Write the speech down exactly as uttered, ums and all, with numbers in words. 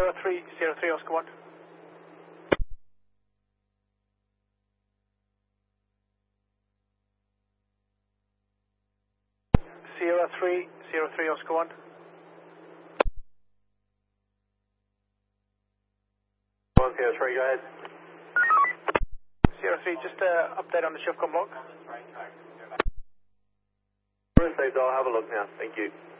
zero three zero three Oscar one. Sierra three zero three Oscar one. one zero three, go ahead. Sierra three, just uh, update on the shift com block. Received, I'll have a look now, thank you.